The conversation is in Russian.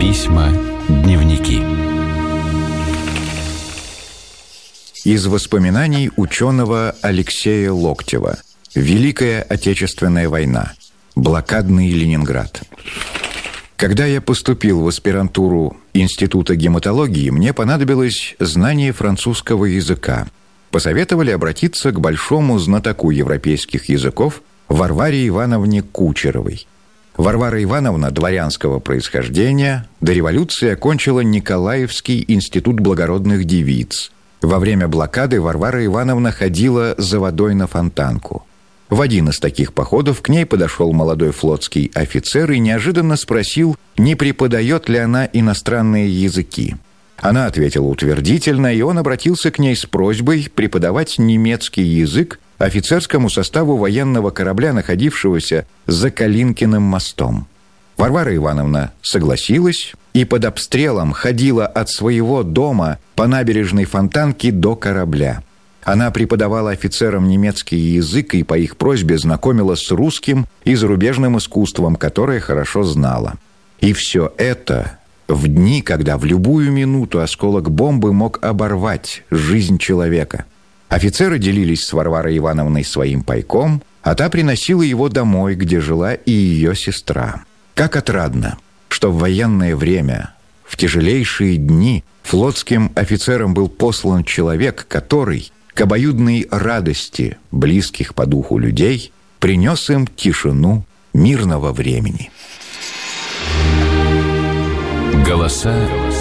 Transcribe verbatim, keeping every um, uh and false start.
Письма, дневники. Из воспоминаний ученого Алексея Локтева. Великая Отечественная война. Блокадный Ленинград. Когда я поступил в аспирантуру Института гематологии, мне понадобилось знание французского языка. Посоветовали обратиться к большому знатоку европейских языков Варваре Ивановне Кучеровой. Варвара Ивановна дворянского происхождения, до революции окончила Николаевский институт благородных девиц. Во время блокады Варвара Ивановна ходила за водой на Фонтанку. В один из таких походов к ней подошел молодой флотский офицер и неожиданно спросил, не преподает ли она иностранные языки. Она ответила утвердительно, и он обратился к ней с просьбой преподавать немецкий язык офицерскому составу военного корабля, находившегося за Калинкиным мостом. Варвара Ивановна согласилась и под обстрелом ходила от своего дома по набережной Фонтанки до корабля. Она преподавала офицерам немецкий язык и по их просьбе знакомила с русским и зарубежным искусством, которое хорошо знала. И все это в дни, когда в любую минуту осколок бомбы мог оборвать жизнь человека. Офицеры делились с Варварой Ивановной своим пайком, а та приносила его домой, где жила и ее сестра. Как отрадно, что в военное время, в тяжелейшие дни, флотским офицерам был послан человек, который, к обоюдной радости близких по духу людей, принес им тишину мирного времени. Голоса